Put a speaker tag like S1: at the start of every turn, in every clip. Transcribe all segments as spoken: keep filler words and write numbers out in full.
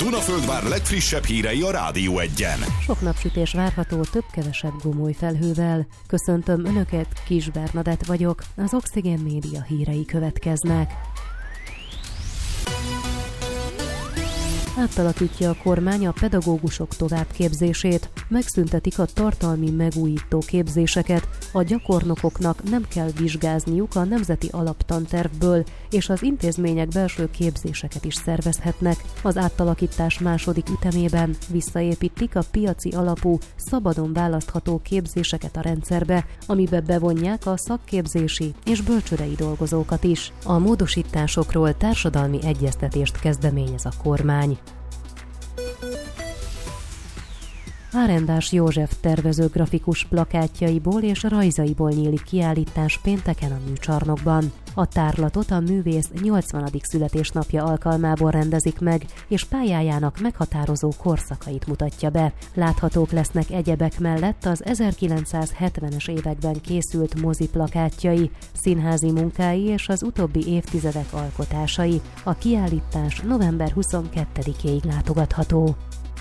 S1: Dunaföldvár legfrissebb hírei a Rádió Egyen.
S2: Sok napsütés várható, több-kevesebb gomoly felhővel. Köszöntöm Önöket, Kis Bernadett vagyok, az Oxigén Média hírei következnek. Átalakítja a kormány a pedagógusok továbbképzését, megszüntetik a tartalmi megújító képzéseket, a gyakornokoknak nem kell vizsgázniuk a nemzeti alaptantervből, és az intézmények belső képzéseket is szervezhetnek. Az átalakítás második ütemében visszaépítik a piaci alapú, szabadon választható képzéseket a rendszerbe, amibe bevonják a szakképzési és bölcsődei dolgozókat is. A módosításokról társadalmi egyeztetést kezdeményez a kormány. Árendás József tervező grafikus plakátjaiból és rajzaiból nyílik kiállítás pénteken a műcsarnokban. A tárlatot a művész nyolcvanadik születésnapja alkalmából rendezik meg, és pályájának meghatározó korszakait mutatja be. Láthatók lesznek egyebek mellett az ezerkilencszázhetvenes években készült mozi plakátjai, színházi munkái és az utóbbi évtizedek alkotásai. A kiállítás november huszonkettedikéig látogatható.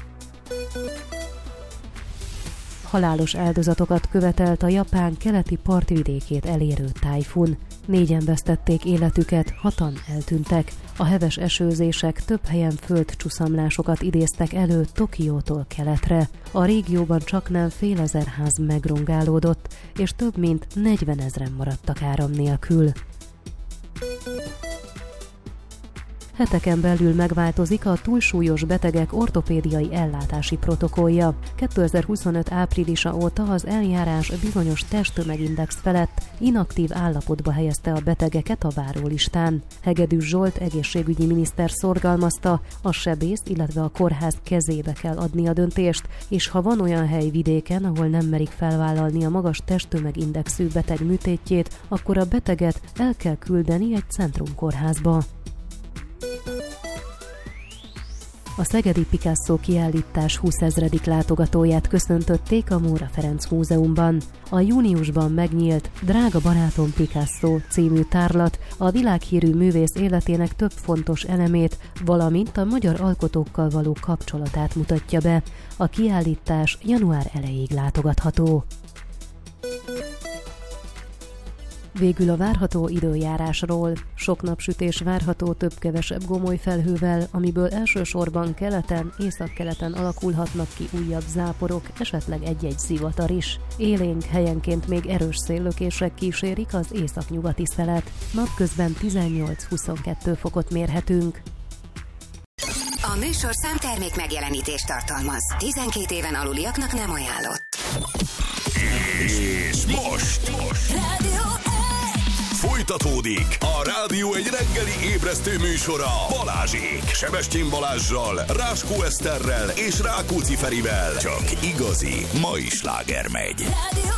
S2: Halálos áldozatokat követelt a Japán keleti partvidékét elérő tájfun. Négyen vesztették életüket, hatan eltűntek. A heves esőzések több helyen földcsuszamlásokat idéztek elő Tokiótól keletre. A régióban csaknem félezer ház megrongálódott, és több mint negyvenezren maradtak áram nélkül. Heteken belül megváltozik a túlsúlyos betegek ortopédiai ellátási protokollja. kétezer-huszonöt áprilisa óta az eljárás bizonyos testtömegindex felett inaktív állapotba helyezte a betegeket a várólistán. Hegedűs Zsolt egészségügyi miniszter szorgalmazta, a sebész, illetve a kórház kezébe kell adni a döntést, és ha van olyan hely vidéken, ahol nem merik felvállalni a magas testtömegindexű beteg műtétjét, akkor a beteget el kell küldeni egy centrumkórházba. A szegedi Picasso kiállítás húszezredik látogatóját köszöntötték a Móra Ferenc Múzeumban. A júniusban megnyílt Drága barátom Picasso című tárlat a világhírű művész életének több fontos elemét, valamint a magyar alkotókkal való kapcsolatát mutatja be. A kiállítás január elejéig látogatható. Végül a várható időjárásról. Sok napsütés várható több-kevesebb gomoly felhővel, amiből elsősorban keleten, északkeleten alakulhatnak ki újabb záporok, esetleg egy-egy zivatar is. Élénk helyenként még erős széllökések kísérik az északnyugati szelet. Napközben tizennyolc-huszonkettő fokot mérhetünk.
S3: A műsor számtermék megjelenítést tartalmaz. tizenkét éven aluliaknak nem ajánlott.
S1: És most, most. Folytatódik a Rádió egy reggeli ébresztő műsora Balázsék. Sebestyén Balázssal, Ráskó Eszterrel és Rákóczi Ferivel. Csak igazi mai sláger megy. Rádió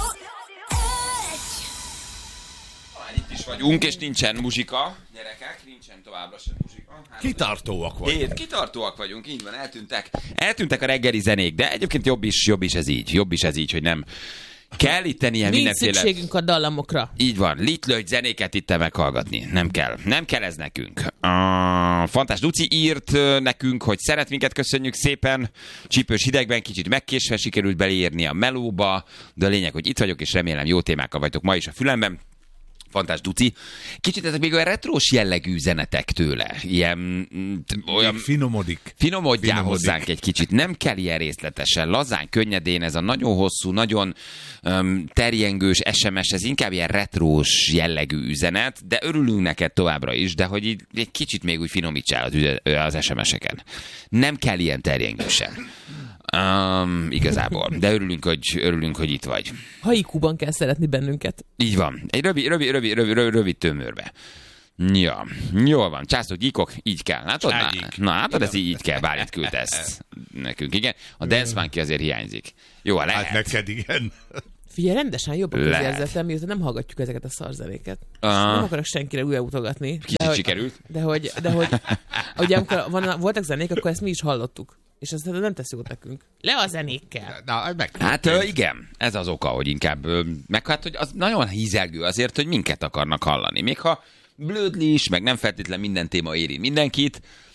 S4: egy. Itt is vagyunk, és nincsen muzsika. Gyerekek, nincsen továbbra sem muzsika. Hát,
S5: kitartóak vagyunk.
S4: É, kitartóak vagyunk, így van, eltűntek. Eltűntek a reggeli zenék, de egyébként jobb is, jobb is ez így. Jobb is ez így, hogy nem kell itten ilyen
S6: nincs
S4: mindenféle...
S6: szükségünk a dallamokra.
S4: Így van, litlőgy zenéket itt meghallgatni. Nem kell. Nem kell ez nekünk. A Fantás Luci írt nekünk, hogy szeret minket, köszönjük szépen. Csípős hidegben kicsit megkésve sikerült beleírni a melóba, de a lényeg, hogy itt vagyok, és remélem jó témákkal vagytok ma is a fülemben. Fantás Duci. Kicsit ezek még olyan retrós jellegű zenetek tőle. Ilyen... olyan...
S5: Finomodik.
S4: Finomodjál
S5: Finomodik.
S4: hozzánk egy kicsit. Nem kell ilyen részletesen. Lazán, könnyedén ez a nagyon hosszú, nagyon um, terjengős es em es, ez inkább ilyen retrós jellegű üzenet, de örülünk neked továbbra is, de hogy így egy kicsit még úgy finomítsál az, az es em eseken. Nem kell ilyen terjengősen. Um, igazából. De örülünk, hogy, örülünk, hogy itt vagy.
S6: Haikuban kell szeretni bennünket.
S4: Így van. Egy rövid, rövid, rövid, rövid, rövid, rövid tömörbe. Ja, jól van. Császok, gyíkok, így kell. Látod? Na, na látod, ez így kell. Bár itt küldte ezt nekünk, igen. A Dance Monkey azért hiányzik. Jó, lehet.
S5: Hát neked igen.
S6: Figyelj, rendesen jobb a közérzetem, miután nem hallgatjuk ezeket a szarzenéket. Uh, nem akarok senkire újra utogatni.
S4: Kicsit de, sikerült.
S6: De hogy, de hogy ugye amikor van, voltak zenék, akkor ezt mi is hallottuk. És ezt nem tesz jót nekünk. Le a zenékkel.
S5: Na, meg...
S4: Hát ö, igen, ez az oka, hogy inkább, ö, meg hát, hogy az nagyon hízelgő azért, hogy minket akarnak hallani. Még ha blödli is, meg nem feltétlen minden téma éri mindenkit,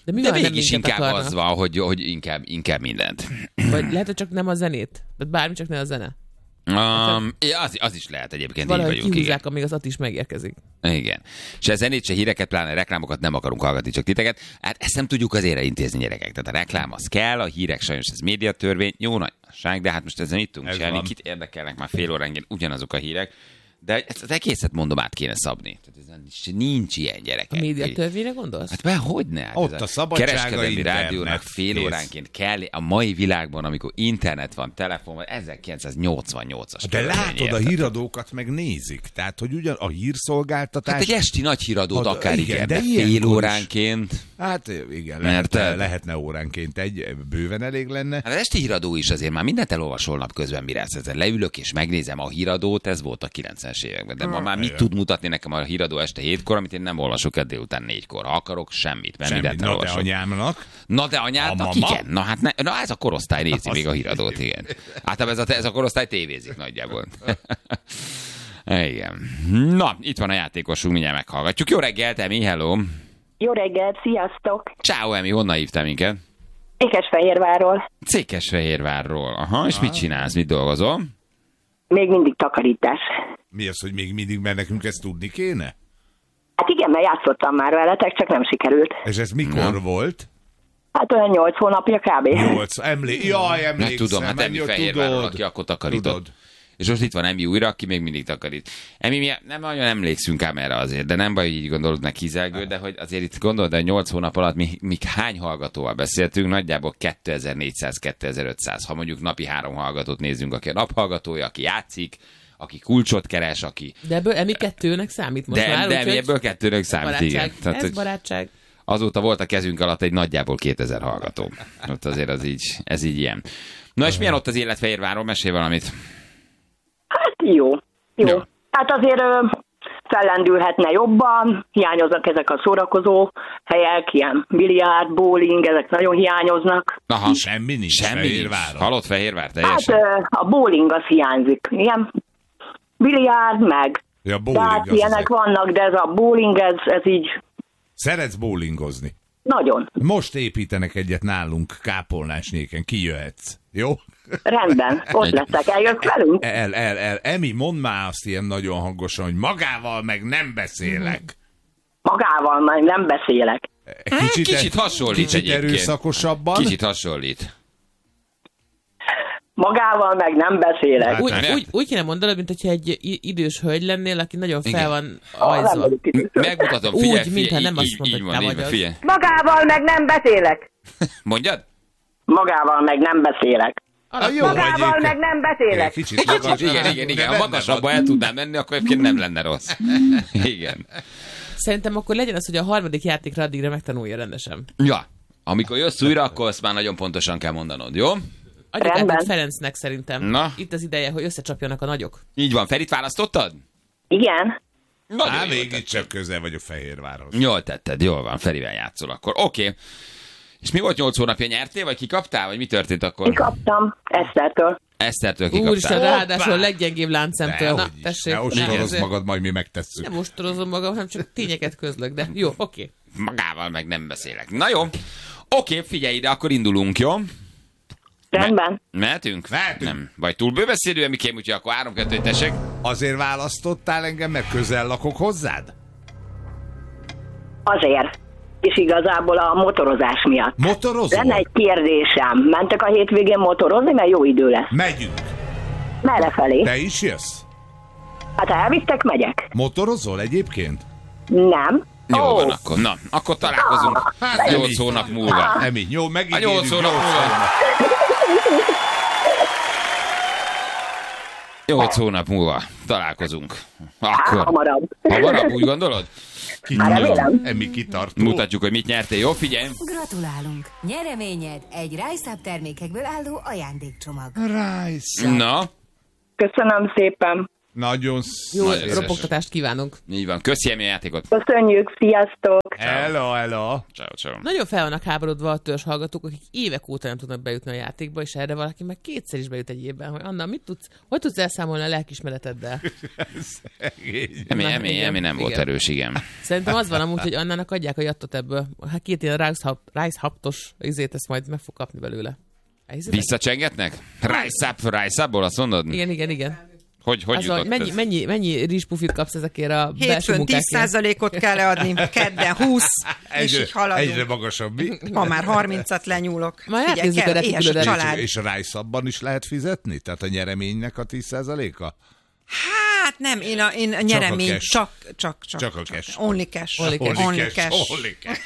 S6: De, mi
S4: De
S6: van, nem
S4: mégis
S6: minket
S4: inkább
S6: akarnak?
S4: az van, hogy, hogy inkább, inkább mindent.
S6: Vagy lehet, hogy csak nem a zenét. De bármi, csak ne a zene.
S4: Um, az, az is lehet egyébként, így
S6: Valahogy
S4: vagyunk. Igen.
S6: kihúzzák, amíg az Ati is megérkezik.
S4: Igen. Se zenét, se híreket, pláne reklámokat nem akarunk hallgatni, csak titeket. Hát ezt nem tudjuk azért intézni, gyerekek. Tehát a reklám az kell, a hírek sajnos ez médiatörvény, jó nagyság, de hát most ezzel mit tudunk
S5: Ez
S4: csinálni?
S5: van.
S4: Kit érdekelnek már fél óránként ugyanazok a hírek. De ezt az egészet mondom, át kéne szabni. Tehát ez nincs, nincs ilyen,
S6: A
S4: gyerekek.
S6: médiatörvényre gondolsz?
S4: Hát be, hogyne? Hát
S5: Ott
S4: ez
S5: a szabadsága,
S4: kereskedelmi
S5: internet.
S4: rádiónak fél
S5: Kész.
S4: óránként kell a mai világban, amikor internet van, telefon van, ezerkilencszáznyolcvannyolcas.
S5: De
S4: törvény,
S5: látod, a
S4: érted?
S5: híradókat meg nézik. Tehát, hogy ugyan a hírszolgáltatás...
S4: Hát egy esti nagy híradót
S5: Hát,
S4: akár
S5: igen,
S4: igen,
S5: de
S4: de fél
S5: ilyenkor is.
S4: óránként.
S5: Hát igen, lehetne,
S4: Érted?
S5: lehetne óránként egy, bőven elég lenne.
S4: Hát az esti híradó is azért már mindent elolvasol napközben, mire ezt leülök és megnézem a híradót, ez volt a kilencvenes években. De ma már mit
S5: ja.
S4: tud mutatni nekem a híradó este hétkor, amit én nem olvasok el délután négykor. Ha akarok, semmit, mert
S5: Semmi.
S4: mindent
S5: Na de
S4: elolvasok.
S5: anyámnak.
S4: Na de anyádnak
S5: A mama?
S4: igen. Na hát ne, na ez a korosztály nézi
S5: Az
S4: még a híradót, igen. Általában ez a, ez a korosztály tévézik nagyjából. Igen. Na, itt van a játékosunk, mindjárt meghallgatjuk. Jó reggelt, Emi, hello.
S7: Jó reggelt, sziasztok!
S4: Ciao, Emi, honnan hívtál minket?
S7: Székesfehérvárról.
S4: Székesfehérvárról. Aha, és mit csinálsz, mit dolgozol?
S7: Még mindig takarítás.
S5: Mi az, hogy még mindig, mert nekünk ezt tudni kéne?
S7: Hát igen, mert játszottam már veletek, csak nem sikerült.
S5: És ez mikor
S4: Na.
S5: volt?
S7: Hát olyan nyolc hónapja kb.
S5: Nyolc. Emlé... Jaj,
S4: Nem
S5: emlékszem.
S4: tudom, hát Emi
S5: Emi,
S4: Fehérvárról,
S5: tudod.
S4: aki akkor takarított.
S5: Tudod.
S4: És most itt van Emi újra, aki még mindig takarít. Emi, mi nem nagyon emlékszünk ám erre azért, de nem baj, hogy így gondolod meg hizelgő, de hogy azért itt gondolod, hogy nyolc hónap alatt mi, mi hány hallgatóval beszéltünk, nagyjából kétezer-négyszáz-kétezer-ötszáz, ha mondjuk napi három hallgatót nézzünk, aki a naphallgatója, aki játszik, aki kulcsot keres, aki...
S6: De ebből Emi kettőnek számít most
S4: De,
S6: már.
S4: de
S6: úgyhogy
S4: Emi ebből kettőnek számít,
S6: barátság.
S4: igen. Tehát,
S6: Ez
S4: hogy
S6: barátság.
S4: azóta volt a kezünk alatt egy nagyjából kétezer hallgató. Ott azért az így, ez így ilyen. Na és milyen ott az élet Fehérváron? Mesélj valamit.
S7: Hát jó. Jó.
S4: Jó.
S7: Hát azért ö, fellendülhetne jobban, hiányoznak ezek a szórakozó helyek, ilyen biliárd, bowling, ezek nagyon hiányoznak.
S4: Aha.
S5: Semmi nincs
S4: Semmi nincs.
S5: Fehérváron.
S4: Halott Fehérvár
S7: Hát
S4: teljesen.
S7: ö, a bowling az hiányzik. Ilyen biliárd meg.
S5: Ja,
S7: De
S5: bowling
S7: hát
S5: az
S7: ilyenek
S5: ezek.
S7: vannak, de ez a bowling, ez, ez így
S5: Szeretsz bowlingozni?
S7: nagyon.
S5: Most építenek egyet nálunk Kápolnásnyéken. Kijöhetsz. Jó?
S7: Rendben. Ott leszek. Eljössz velünk?
S5: El, el, el. Emi, mondd már azt ilyen nagyon hangosan, hogy magával meg nem beszélek.
S7: Magával majd nem beszélek.
S4: Kicsit, kicsit hasonlít
S5: Kicsit
S4: egyébként.
S5: erőszakosabban.
S4: Kicsit hasonlít.
S7: Magával meg nem beszélek.
S5: Hát
S6: Úgy,
S4: nem.
S6: úgy, úgy kéne mondanod, mint hogyha egy i- idős hölgy lennél, aki nagyon fel
S4: Igen.
S6: van
S7: Ah, nem
S6: ajzva.
S7: vagyok itt.
S4: Megmutatom,
S6: Úgy,
S4: figyelj, figyelj,
S6: mintha nem
S4: így,
S6: azt
S4: így,
S6: mondtad,
S4: így
S6: hogy
S4: van,
S6: te
S4: így van,
S6: vagy
S4: figyelj.
S7: Magával meg nem beszélek.
S4: Mondjad?
S7: Magával meg nem beszélek.
S5: Ah, jó,
S7: Magával
S5: egyébként.
S7: meg nem beszélek.
S5: Kicsit
S4: Kicsit,
S5: magas,
S4: igen,
S5: de
S4: igen, igen. Ha
S5: benne
S4: magasabban
S5: van.
S4: el tudnám menni, akkor egyébként nem lenne rossz. Igen.
S6: Szerintem akkor legyen az, hogy a harmadik játékra addigra megtanulja rendesen.
S4: Ja. Amikor jössz újra, akkor azt már nagyon pontosan kell mondanod, jó?
S6: Adjuk
S7: Rendben.
S6: át Ferencnek szerintem.
S4: Na.
S6: Itt az ideje, hogy összecsapjanak a nagyok.
S4: Így van. Ferit választottad?
S7: Igen.
S4: Nagyon
S5: Á,
S4: jól
S5: mégis
S4: tetted.
S5: csak közel vagyok Fehérvárhoz.
S4: Jól tetted, jól van. Ferivel játszol akkor. Oké. Okay. És mi volt nyolc hónapja? Nyertél, vagy kikaptál, vagy mi történt akkor?
S7: Én kaptam Esztertől.
S4: Esztertől
S6: Úristen,
S4: kikaptál.
S6: ráadásul a leggyengébb láncszemtől. Na,
S5: Dehogy is.
S6: tessék.
S5: Ne ostorozz
S6: elkezdő.
S5: magad, majd mi megtesszük.
S6: Nem ostorozom magam, hanem csak tényeket közlök, de jó, oké.
S4: Magával meg nem beszélek. Na jó. Oké, okay, figyelj ide, akkor indulunk, jó?
S7: Rendben.
S4: Mehetünk?
S5: Mehetünk.
S4: Nem. Vagy túl bőbeszédő, Emikém, úgyhogy akkor három kettő tessék.
S5: Azért választottál engem, mert közel lakok hozzád?
S7: Azért. És igazából a motorozás miatt.
S5: Motorozol?
S7: Lenne egy kérdésem. Mentek a hétvégén motorozni, mert jó idő lesz.
S5: Megyünk.
S7: Merre felé?
S5: Te is jössz?
S7: Hát ha elvittek, megyek.
S5: Motorozol egyébként?
S7: Nem.
S4: Jó
S7: Ó,
S4: van akkor. Na, akkor találkozunk
S5: Hát,
S4: nyolc
S5: Emi.
S4: hónap múlva.
S5: Emi, jó,
S4: A
S5: megígérjük.
S4: nyolc hónap múlva. Nyolc hónap múlva találkozunk.
S7: hát,
S4: Akkor.
S7: hamarabb.
S4: Hamarabb, úgy gondolod?
S7: Hát remélem.
S5: Emi kitartó.
S4: Mutatjuk, hogy mit nyertél. Jó, figyelj.
S3: Gratulálunk! Nyereményed egy Rise Up termékekből álló ajándékcsomag.
S5: Rice.
S4: Na,
S7: Köszönöm szépen.
S5: Nagyon
S6: Jó
S5: szépen.
S6: ropogtatást kívánunk.
S4: Így van. Köszi a játékot.
S7: Köszönjük, sziasztok!
S5: Hello, hello.
S4: Ciao, ciao.
S6: Nagyon fel vannak háborodva a törzs hallgatók, akik évek óta nem tudnak bejutni a játékba, és erre valaki meg kétszer is bejut egy évben, hogy Anna, mit tudsz, hogy tudsz elszámolni a lelkiismereteddel?
S4: Emi,
S6: Na,
S4: Emi,
S6: igen,
S4: Emi nem volt
S6: igen.
S4: erős, igen.
S6: Szerintem az van amúgy, hogy Annának adják a jattot ebből. Hát két ilyen Reichshaupt-os izét, ezt majd meg fog kapni belőle. Elhiszitek?
S4: Visszacsengetnek? Rise up, rise upból, azt mondod?
S6: Igen, igen, igen.
S4: Hogy, hogy
S6: Az,
S4: jutott
S6: hogy mennyi,
S4: ez?
S6: mennyi, mennyi rizspufit kapsz ezekért a belső
S8: Hétfőn tíz
S6: munkákért?
S8: százalékot kell leadni, kedden húsz, és
S5: Egyre,
S8: így haladunk.
S5: egyre magasabb. Mi?
S8: Ma már harmincat lenyúlok.
S6: Majd
S8: Figyelj,
S6: átnézzük
S8: kell,
S6: a
S8: éhes a
S6: repülőre.
S8: család.
S5: És a rájszabban is lehet fizetni? Tehát a nyereménynek a tíz százaléka?
S8: Hát nem, én a, én a nyeremény
S5: cash.
S8: csak, csak, csak,
S5: Csak a cash.
S8: Only cash.
S6: Only cash.
S8: Only cash.
S5: Only cash.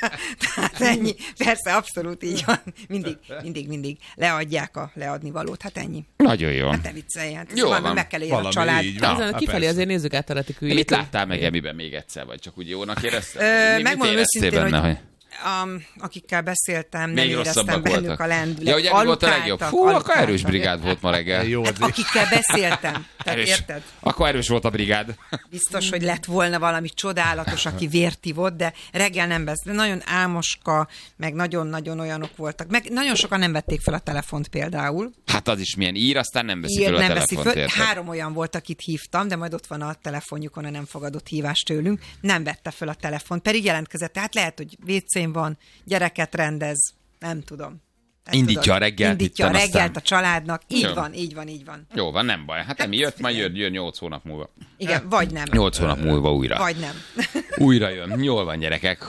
S8: Tehát ennyi. Persze, abszolút így van. Mindig, mindig, mindig leadják a leadni valót. Hát ennyi.
S4: Nagyon jó.
S8: Hát ne viccelj, hát
S4: Jó
S8: valami
S4: van.
S8: meg kell élni a
S5: Valami
S8: család.
S5: így van.
S6: Azon,
S5: Hát
S6: kifelé
S5: persze.
S6: azért nézzük át a retiküljét.
S4: Mit láttál meg Emiben még egyszer, vagy csak úgy jónak érezted?
S8: Ö,
S4: Mi-
S8: megmondom
S4: mit éreztél
S8: őszintén,
S4: benne,
S8: hogy Um, akikkel beszéltem, nem
S4: Még
S8: éreztem
S4: rosszabbak
S8: bennük
S4: voltak.
S8: a lendület.
S4: Ja, ugye mi volt a legjobb?
S8: Alukáltak,
S4: Fú, akkor erős
S8: alukáltak.
S4: brigád volt ma reggel.
S5: Jó,
S8: Hát akikkel beszéltem, tehát
S4: Erős.
S8: érted?
S4: Akkor erős volt a brigád.
S8: Biztos, hogy lett volna valami csodálatos, aki vértivott, de reggel nem beszélt. Nagyon álmoska, meg nagyon-nagyon olyanok voltak. Meg nagyon sokan nem vették fel a telefont például.
S4: Hát az is milyen ír, aztán nem veszi
S8: Ír,
S4: fel a
S8: nem veszi
S4: telefont,
S8: föl.
S4: érted?
S8: Három olyan volt, akit hívtam, de majd ott van a telefonjukon a nem fogadott hívás tőlünk. Nem vette fel a telefont, pedig jelentkezett. Tehát lehet, hogy vécén van, gyereket rendez, nem tudom. Nem
S4: Indítja
S8: tudod.
S4: a reggelt
S8: Indítja a
S4: itten,
S8: reggelt
S4: aztán-
S8: a családnak. Így
S4: Jó.
S8: van, így van, így van.
S4: Jó van, nem baj. Hát Emi jött, majd jön, jön nyolc hónap múlva.
S8: Igen, vagy nem.
S4: nyolc hónap múlva újra.
S8: Vagy nem.
S4: Újra jön. Jól van, gyerekek.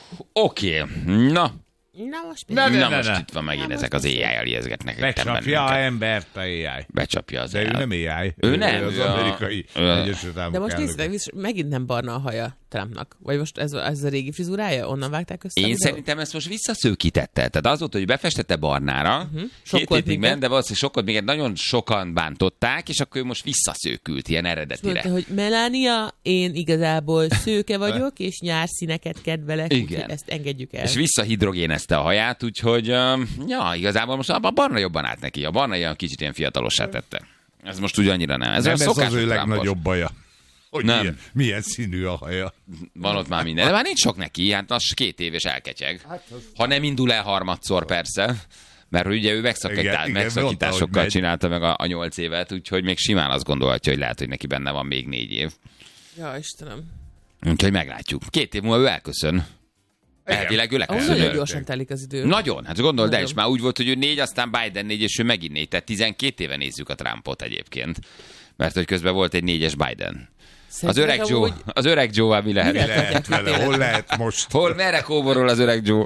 S4: Oké. Na.
S6: Na most
S5: Ne,
S6: mi?
S5: ne,
S4: Na
S5: ne,
S4: most
S5: ne.
S4: itt van megint ezek az éjjel ijeszgetnek.
S5: Becsapja a embert a á i.
S4: Becsapja az
S5: De ő
S4: el.
S5: nem á i.
S4: Ő nem,
S5: Az
S4: ő a-
S5: amerikai
S4: ő a-
S5: Egyesült Államok
S6: De most
S5: elnöke.
S6: nézzétek, vissza, megint nem barna a haja Trumpnak. Vagy most ez, ez a régi frizurája? Onnan vágták össze? a
S4: Én
S6: videót?
S4: szerintem ezt most visszaszőkítette. Tehát az volt, hogy befestette barnára, uh-huh. két
S6: Sokkolt
S4: hétig
S6: minket.
S4: ment, de valószínűleg sokkot minket nagyon sokan bántották, és akkor ő most visszaszőkült ilyen eredetire.
S6: Mondta, hogy Melania, én igazából szőke vagyok, és nyárszíneket kedvelek,
S4: Igen.
S6: úgyhogy ezt engedjük el.
S4: És visszahidrogénezte a haját, úgyhogy um, ja, igazából most a barna jobban állt neki. A barna ilyen kicsit ilyen fiatalossá tette. Ez most úgy annyira nem. Ez
S5: Nem,
S4: olyan
S5: ez az
S4: szokásos
S5: ő
S4: Trumpos.
S5: legnagyobb baja. Hogy
S4: Nem.
S5: milyen, milyen színű a haja.
S4: Van ott már minden. De már nincs sok neki, hát az két év és elketyeg.
S5: Hát
S4: Ha nem indul el harmadszor persze, mert ugye ő megszakítál,
S5: Igen, igen,
S4: megszakításokkal
S5: mondta, hogy
S4: csinálta meg a, a nyolc évet, úgyhogy még simán azt gondolhatja, hogy lehet, hogy neki benne van még négy év.
S6: Ja, Istenem.
S4: Úgyhogy meglátjuk. Két év múlva ő elköszön. Elvileg ő
S6: Ahhoz
S4: leköszön.
S6: nagyon gyorsan telik az idő.
S4: Nagyon, hát gondold el,
S6: Nagyon.
S4: és már úgy volt, hogy ő négy, aztán Biden négy, és ő megint négy, tehát tizenkét éve nézzük a Trumpot egyébként. Mert hogy közben volt egy négyes Biden. Az
S6: Szerintetek
S4: öreg Joe,
S6: amúgy-
S4: az öreg Joe-val mi lehet?
S6: Mi
S5: Lehet
S6: Tartják
S5: vele,
S6: télen.
S5: hol lehet most?
S4: Hol, merre kóborol az öreg Joe?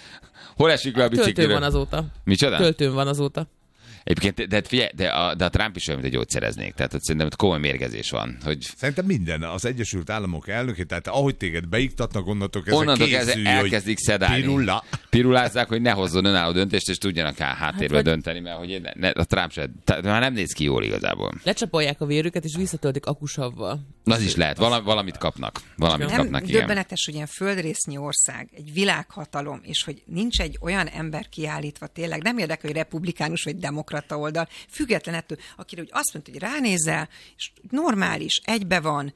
S4: Hol esik le a
S6: Költőn
S4: bicikliről?
S6: van azóta.
S4: Micsoda?
S6: Költőn van azóta.
S4: Egyébként, de, figyelj, de, a, de a Trump is olyan, mint egy gyógyszereznék. Tehát ott szerintem ott komoly mérgezés van. Hogy
S5: Szerintem minden, az Egyesült Államok elnöke, tehát ahogy téged beiktatnak, onnantól kezdve
S4: onnantól
S5: készülj,
S4: kezdve elkezdik szedálni.
S5: Pirulla.
S4: Pirulázzák, hogy ne hozzon önálló döntést, és tudjanak el háttérbe
S6: vagy-
S4: dönteni, mert hogy ne, ne, a Trump se, tehát már nem néz ki jól igazából.
S6: Lecsapolják a vérüket, és visszatöltik akusavval.
S4: Az is lehet, Vala, valamit kapnak. Valamit
S8: Nem
S4: kapnak, igen.
S8: döbbenetes, hogy ilyen földrésznyi ország, egy világhatalom, és hogy nincs egy olyan ember kiállítva tényleg, nem érdekel, hogy republikánus vagy demokrata oldal, független ettől, akire úgy azt mondta, hogy ránézel, és normális, egybe van,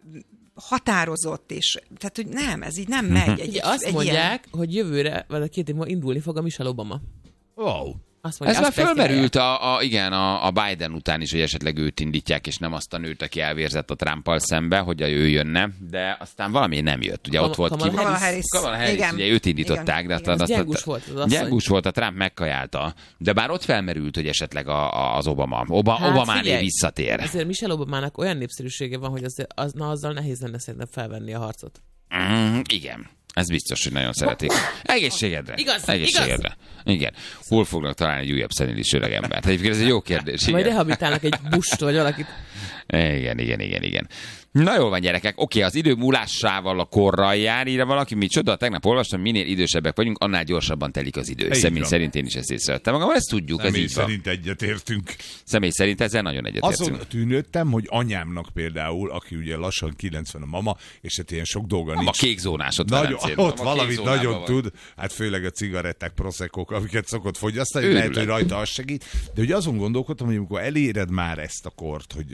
S8: határozott, és tehát, hogy nem, ez így nem megy. Egy,
S6: Ugye
S8: egy,
S6: azt
S8: egy
S6: mondják, hogy jövőre, vagy a két év múlva indulni fog a Michelle Obama.
S5: Wow.
S6: Azt
S4: Ez
S6: mondják,
S4: már
S6: azt fejtják.
S4: fölmerült a, a, igen, a, a Biden után is, hogy esetleg őt indítják, és nem azt a nőt, aki elvérzett a Trumpal szembe, hogy ő jönne, de aztán valami nem jött. Ugye
S6: Kam-
S4: ott volt
S6: Kamala
S4: ki...
S8: Kamala Harris.
S4: Kamala Harris,
S8: Igen.
S4: ugye őt indították,
S8: Igen.
S4: de
S8: Igen.
S4: aztán...
S6: Az gyengus volt az asszony.
S4: Gyengus volt, a Trump megkajálta. De bár ott felmerült, hogy esetleg a, a, az Obama. Oba,
S6: Hát
S4: Obamáné
S6: figyelj,
S4: visszatér.
S6: Azért Michelle Obamának olyan népszerűsége van, hogy az, az, na, azzal nehéz lenne szerintem felvenni a harcot.
S4: Mm, igen. Ez biztos, hogy nagyon szeretik. Egészségedre.
S6: Igaz,
S4: Egészségedre. Igen. Hol fognak találni egy újabb szenilis öreg embert? Egyébként ez egy jó kérdés.
S6: Majd
S4: Igen.
S6: rehabilitálnak egy bust, vagy valakit.
S4: Igen, igen, igen, igen. Na jól van, gyerekek. Oké, az idő múlásával a korral jár, írja valaki. Micsoda? Tegnap olvastam, minél idősebbek vagyunk, annál gyorsabban telik az idő.
S5: Így
S4: Személy
S5: van.
S4: szerint én is ezt észrevettem magam, ezt tudjuk, ez
S5: Személy
S4: így van.
S5: szerint egyetértünk.
S4: Személy szerint ezzel nagyon egyetértünk.
S5: Azon tűnődtem, hogy anyámnak például, aki ugye lassan kilencven a mama, és hát ilyen sok dolga
S4: A
S5: nincs.
S4: kék zónás ott
S5: Nagyon,
S4: Velencén.
S5: ott
S4: A
S5: valamit
S4: kék zónában
S5: nagyon
S4: van.
S5: tud, hát főleg a cigaretták, proszekok, amiket szokott fogyasztani,
S4: Őrület.
S5: lehet, hogy rajta az segít. De ugye azon gondolkodtam, hogy amikor eléred már ezt a kort, hogy tényleg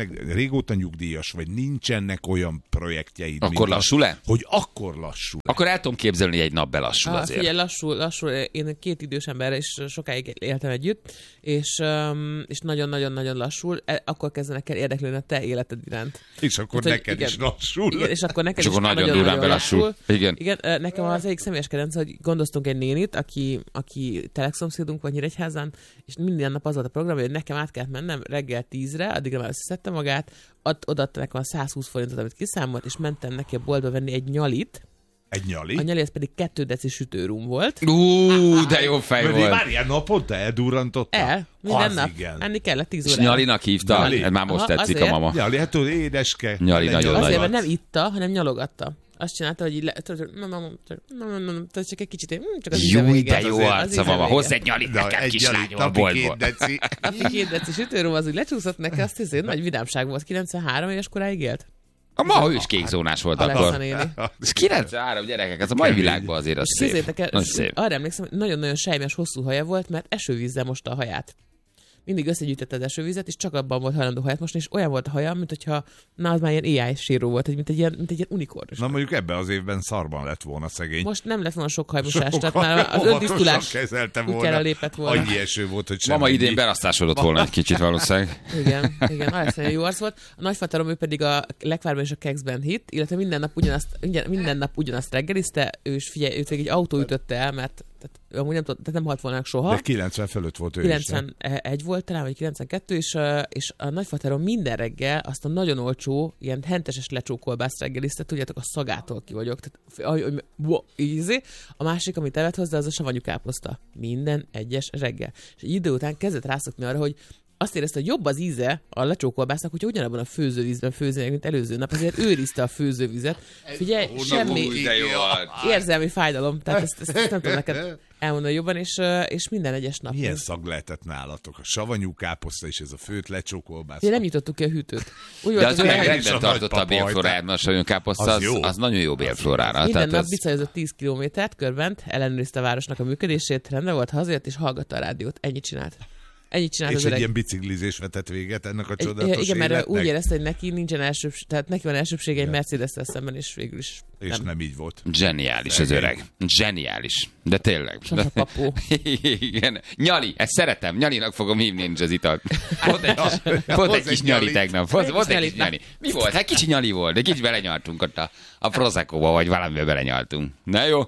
S5: tényleg régóta nyugdíjas vagy, nincsenek olyan projektjeid.
S4: Akkor lassul le?
S5: Hogy akkor lassul le.
S4: Akkor el tudom képzelni, hogy egy nap belassul
S6: Ah,
S4: azért.
S6: figyelj, lassul, lassul. Én két idős emberrel is sokáig éltem együtt, és, um, és nagyon-nagyon-nagyon lassul. Akkor kezdenek el érdeklődni a te életed iránt.
S5: És akkor
S6: Hát,
S5: neked
S6: igen,
S5: is lassul.
S6: Igen, és akkor neked
S4: És
S6: is
S4: akkor nagyon durván belassul. Igen.
S6: Igen, nekem az egyik személyes kedvenc, hogy gondoztunk egy nénit, aki, aki telekszomszédunk vagy Nyíregyházán, és minden nap az volt a program, hogy nekem át kellett mennem reggel tízre, addigra már összeszedte magát, ad, odaadta nekem a százhúsz forintot, amit kiszámolt, és mentem neki a boltba venni egy nyalit.
S5: Egy nyali?
S6: A nyali ez pedig kettő deci sütőrum volt.
S4: Ú, de jó fej
S5: Mert
S4: volt.
S5: már ilyen naponta eldurrantotta?
S6: El, minden
S5: Az
S6: nap.
S5: igen.
S6: Enni kellett tíz
S4: És
S6: órára.
S4: Nyalinak hívta?
S5: Nyali.
S4: Ez már most
S6: Aha,
S4: tetszik
S6: azért.
S4: a mama.
S5: Nyali, hát tudod, édeske.
S4: Nyali nagyon
S5: lenyolat.
S6: Azért, mert nem itta, hanem nyalogatta. Azt csinálta, hogy így le... Tehát csak egy kicsit... hm, Csak az íze
S4: Jó,
S6: vége.
S4: de jó
S6: Az
S4: arca,
S6: íze
S4: mama.
S6: vége.
S4: Hozz egy nyalit
S5: Na,
S4: nekem,
S5: egy
S4: kislányom,
S5: nyali,
S4: a
S5: napi
S4: boltból.
S5: két deci.
S6: A két deci sütőrum az úgy lecsúszott neki, azt hiszem, nagy vidámság volt. kilencvenhárom éves koráig élt?
S4: A ma ő is kékzónás volt
S6: Alexa
S4: akkor.
S6: néni.
S4: Ez kilencvenhárom gyerekek, ez a mai világban azért az
S6: És
S4: szép.
S6: képzeljétek el,
S4: Nagyon
S6: és
S4: szép.
S6: arra emlékszem, hogy nagyon-nagyon sejmes, hosszú haja volt, mert esővízzel mosta a haját. Mindig összegyűjtette az esővizet, és csak abban volt hajlandó haját mosni, és olyan volt a haja, mint hogyha, na az már ilyen á i síró volt, mint egy ilyen, mint egy ilyen unikorn.
S5: Na mondjuk ebben az évben szarban lett volna szegény.
S6: Most nem lett volna sok hajmosás, tehát
S5: Sokkal
S6: már az
S5: óvatosan
S6: öntisztulás
S5: kezelte volna.
S6: útjára lépett volna.
S5: Annyi eső volt, hogy sem
S4: Mama idén
S5: ennyi.
S4: belasztásodott volna egy kicsit valószínűleg.
S6: Igen, igen, Alex nagyon jó arc volt. A nagyfatarom ő pedig a Lekvárban és a Kekszben hit, illetve minden nap ugyanazt, minden, minden nap ugyanazt reggelizte, ő is figyelj, őt egy autó ütötte el, mert tehát, amúgy nem, tud, tehát nem halt volna meg soha.
S5: De kilencven fölött volt ő is. nem?
S6: kilencvenegy volt talán, vagy kilencvenkettő, és, uh, és a nagyfaterom minden reggel azt a nagyon olcsó, ilyen henteses lecsókolbászt reggelizte, tudjátok, a szagától ki vagyok. Tehát, ahogy, hogy, wow, ízi. A másik, amit evett hozzá, az a savanyú káposzta. Minden egyes reggel. És egy idő után kezdett rászokni arra, hogy azt érezte, hogy jobb az íze a lecsókolbásznak, hogyha ugyanabban a főzővízben főznének, mint előző nap, ezért őrizte a főzővizet. Figyelj, semmi
S4: Ú, de jó arc.
S6: érzelmi fájdalom, tehát ezt, ezt, ezt nem tudom neked elmondani jobban, és, és minden egyes nap.
S5: Milyen szag lehetett nálatok? A savanyú káposzta és ez a főt lecsókolbász.
S6: Én nem nyitottuk ki a hűtőt. Úgy
S4: De
S6: volt,
S4: az
S6: hogy
S4: meg
S5: is
S4: rendben
S5: a
S4: tartotta a
S5: nagypapa
S4: bélfloráját, mert a savanyúkáposzta
S5: Az
S4: az,
S5: jó.
S4: az nagyon jó bélflorára.
S6: minden
S4: Tehát
S6: nap
S4: ez...
S6: bicajozott tíz kilométert körbent, ellenőrizte a városnak a működését, rendben volt, hazajött és hallgatta a rádiót. Ennyit csinált. Ennyit csinált
S5: És
S6: az
S5: egy
S6: öreg.
S5: ilyen biciklizés vetett véget ennek a
S6: Egy-
S5: csodálatos
S6: igen, mert
S5: életnek.
S6: úgy érezte, hogy neki nincsen elsőbség, tehát neki van elsőbsége egy Mercedes-tel szemben, és végül is
S5: És nem. nem így volt.
S4: Zseniális az öreg. Zseniális. De tényleg.
S6: Sasa papó.
S4: Igen. Nyali, ezt szeretem. Nyalinak fogom hívni én is az italt. Volt egy kis, volt egy
S5: Hozz
S4: kis
S5: egy
S4: nyali
S5: nyalit.
S4: tegnap. Volt, volt egy
S6: nyalit,
S4: kis nyali. Mi volt? Hát kicsi nyali volt, de kicsit belenyaltunk ott a, a Prosecco-ba, vagy valamivel belenyaltunk. Na jó?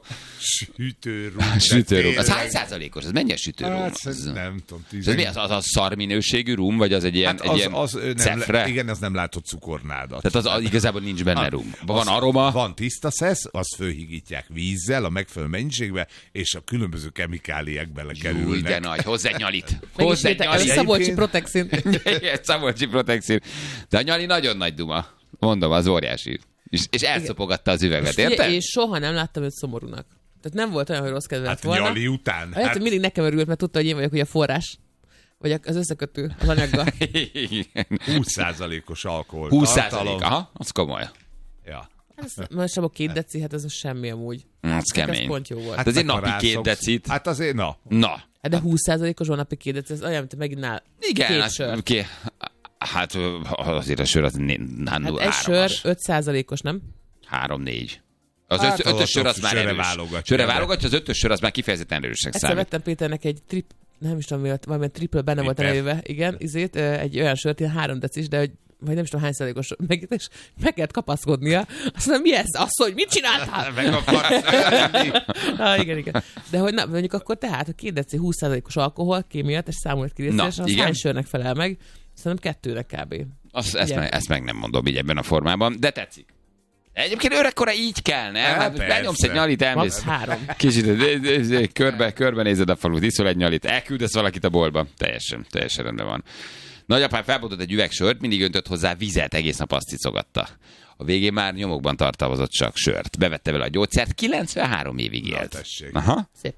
S5: Sütőrúm.
S4: Sütőrum.
S5: de
S4: Az
S5: tényleg.
S4: hány százalékos? Ez mennyi a sütőrum?
S5: Hát,
S4: Az-
S5: nem tudom.
S4: És ez mi? Az, az a szar minőségű rum, vagy az egy ilyen,
S5: Hát
S4: egy
S5: az,
S4: ilyen
S5: az, ő nem,
S4: cefre?
S5: le, igen, az nem látott cukornádat.
S4: Tehát az, az igazából nincs benne rum. Van
S5: Az-
S4: aroma.
S5: Van tiszta szesz, azt fölhigítják vízzel a megfelelő mennyiségbe, és a különböző kemikáliák
S4: Új,
S5: belekerülnek.
S4: de nagy. Hozz egy nyalit.
S6: Meg is
S4: Hozz egy
S6: értek, ez a
S4: nyalit.
S6: Szabolcsi
S5: Egyébként-
S6: Protexin.
S4: Igen, Szabolcsi Protexin. De a nyali nagyon nagy duma. Mondom, az óriási. És, és elszopogatta az üveget,
S6: Figyelj,
S4: érted?
S6: és soha nem láttam őt szomorúnak. Tehát nem volt olyan, hogy rossz kedve lett
S5: Hát
S6: volna.
S5: nyali után.
S6: Hát, hát mindig nekem örült, mert tudta, hogy én vagyok ugye a forrás. Vagy az összekötő az anyaggal.
S4: Igen.
S5: húsz százalékos alkohol.
S4: húsz
S5: tartalom.
S4: százalék. Aha, az komoly.
S5: Ja.
S6: Ez, most sem a két deci, hát ez a semmi amúgy.
S4: Az
S6: Ez
S4: kemény.
S6: pont jó volt.
S4: Hát
S6: Hát,
S4: azért
S5: meg ha
S4: napi két
S5: rászoksz-
S4: decit.
S5: Hát azért, na.
S4: Na.
S6: de húsz százalékos van napi két deci, ez olyan, mint megint nál
S4: Igen,
S6: két
S4: hát,
S6: sör.
S4: ki, hát ö, azért a sör az né-
S6: Hát
S4: három,
S6: egy sör öt százalékos, nem?
S4: három-négy. Az
S5: Hát,
S4: öt,
S5: az
S4: ötös sör az
S5: a
S4: már
S5: sörre
S4: erős.
S5: válogatja,
S4: Sörre
S5: de-
S4: válogatja, az ötös sör az már kifejezetten erősnek
S6: Egyszer
S4: számít.
S6: vettem Péternek egy trip, nem is tudom mi volt, valamilyen triple benne volt a
S5: Triple.
S6: nevében, igen, izét, ö, egy olyan sört, ilyen három decis, de hogy vagy nem is tudom hány százalékos meg, és meg kellett kapaszkodnia. Azt mondom, mi ez? Azt, hogy mit csináltál?
S5: Meg akarsz lenni.
S6: ah, igen, igen. De hogy na, mondjuk akkor tehát a két deci húsz százalékos alkohol, kémiát, és számolt ki
S4: Na,
S6: részesen, az
S4: igen.
S6: hány sörnek felel meg? Szerintem kettőnek kb.
S4: Azt, ezt,
S6: Igen.
S4: meg, ezt meg nem mondom így ebben a formában, de tetszik. Egyébként öregkora így kell, nem?
S5: Hát
S4: Hát,
S5: persze.
S4: benyomsz egy nyalit,
S6: Max
S4: elmész.
S6: három.
S4: Kicsit de- de- de- körbe, körbe nézed a falut, iszol egy nyalit, elküldesz valakit a boltba. Teljesen, teljesen rendben van. Nagyapám felbotott egy üveg sört, mindig öntött hozzá vizet, egész nap azt cicogatta. A végén már nyomokban tartalmazott csak sört. Bevette vele a gyógyszert, kilencvenhárom évig
S5: Na,
S4: élt.
S5: tessék.
S4: Aha.
S6: Szép.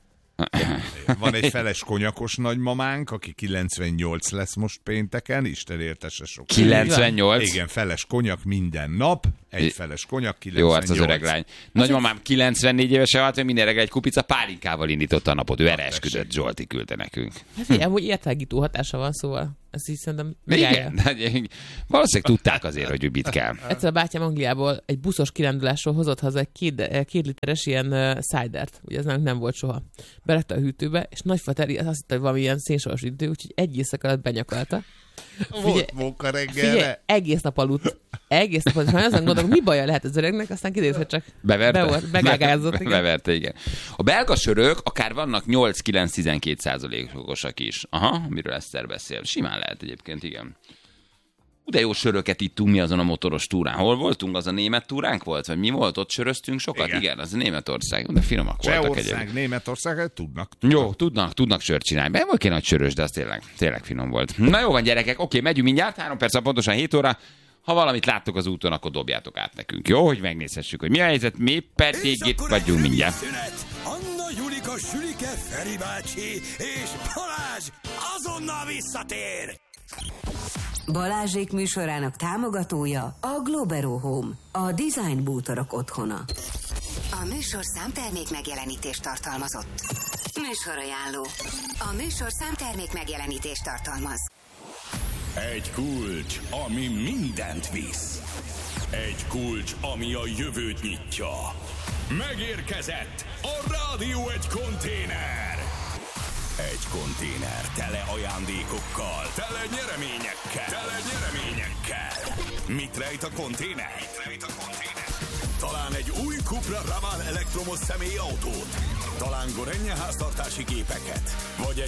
S5: Van egy feles konyakos nagymamánk, aki kilencvennyolc lesz most pénteken, Isten értese sok.
S4: kilencvennyolc.
S5: Igen, feles konyak minden nap, egy feles konyak,
S4: Jó
S5: kilencvennyolc.
S4: arc az öreg lány. Nagymamám kilencvennégy évesen halt, hogy minden reggel egy kupica pálinkával indította a napot. Ő erre esküdött, Zsolti küldte nekünk.
S6: Hát figyelj, amúgy értágító hatása van, szóval Ez így szerintem megállja.
S4: Igen, valószínűleg tudták azért, hogy mit kell.
S6: Egyszer a bátyám Angliából egy buszos kirándulásról hozott haza egy két, két literes ilyen uh, cidert, ugye ez nem volt soha. Berakta a hűtőbe, és nagyfateri azt hitte, hogy valami ilyen szénsoros idő, úgyhogy egy éjszaka alatt benyakalta.
S5: Volt móka reggelre.
S6: Figyelj, egész nap aludt. Egész nap aludt. Azon gondolom, mi baja lehet az öregnek, aztán kiderült, hogy csak
S4: beverte.
S6: Be volt, begágázott. Igen.
S4: Beverte, igen. A belga sörök akár vannak nyolc-kilenc-tizenkét százalékosak is. Aha, miről Eszter beszél. Simán lehet egyébként, igen. De jó söröket ittunk mi azon a motoros túrán. Hol voltunk? Az a német túránk volt? Vagy mi volt? Ott söröztünk sokat? Igen, igen az a Németország. De finomak voltak egyébként.
S5: Németország, tudnak,
S4: tudnak. Jó, tudnak, tudnak sört csinálni. Be volt ki nagy sörös, de az tényleg, tényleg finom volt. Na jó van, gyerekek, oké, megyünk mindjárt, három perc, pontosan hét óra. Ha valamit láttok az úton, akkor dobjátok át nekünk, jó? Hogy megnézhessük, hogy mi a helyzet, mi pedig itt vagyunk mindjárt.
S1: Anna, Julika, Sülike, Feri bácsi és Balázs azonnal visszatér!
S3: Balázsék műsorának támogatója a Globero Home, a design bútorok otthona. A műsor számtermék megjelenítést tartalmazott. Műsorajánló. A műsor számtermék megjelenítést tartalmaz.
S1: Egy kulcs, ami mindent visz. Egy kulcs, ami a jövőt nyitja. Megérkezett a Rádió egy konténer. Egy konténer tele ajándékokkal, tele nyereményekkel, tele nyereményekkel. Mit rejt a konténer? Mit rejt a konténer? Talán egy új Cupra Ravan elektromos személyautót, talán Gorenje háztartási gépeket, vagy egy